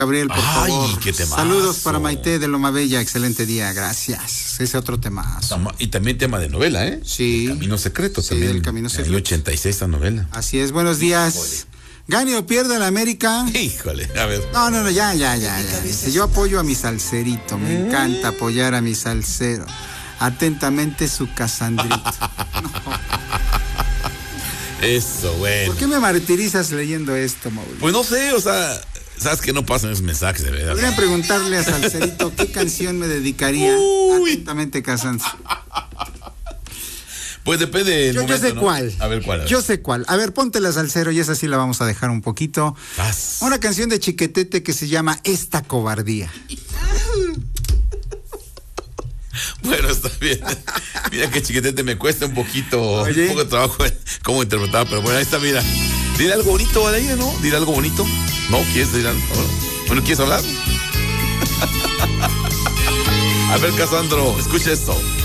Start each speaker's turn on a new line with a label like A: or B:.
A: Gabriel, por favor.
B: Qué temazo.
A: Saludos para Maite de Loma Bella, excelente día, gracias. Ese otro temazo.
B: Y también tema de novela, ¿eh?
A: Sí.
B: El Camino Secreto,
A: Sí,
B: también.
A: El Camino Secreto.
B: Hay 86 esta novela.
A: Así es, buenos días.
B: Híjole.
A: ¿Gane o pierde el América?
B: Híjole, a ver.
A: No, ya. Dice, yo apoyo a mi salserito, me encanta apoyar a mi salsero. Atentamente, su Casandrito.
B: Eso, bueno.
A: ¿Por qué me martirizas leyendo esto, Mauricio?
B: Pues no sé, o sea, sabes que no pasan esos mensajes, de verdad.
A: Podrían preguntarle a Salcerito qué canción me dedicaría. Atentamente, Casandro.
B: Pues depende del
A: Yo
B: momento,
A: sé
B: ¿no?
A: cuál.
B: A ver cuál.
A: Yo sé cuál. A ver, póntela, Salcero, y esa sí la vamos a dejar un poquito. Una canción de Chiquetete que se llama Esta Cobardía.
B: Bueno, está bien. Mira que Chiquetete me cuesta un poco de trabajo cómo interpretar, pero bueno, ahí está, mira. Dile algo bonito a ella, ¿no? Dile algo bonito. ¿No? ¿Quieres decir algo? Bueno, ¿quieres hablar? A ver, Casandro, escucha esto.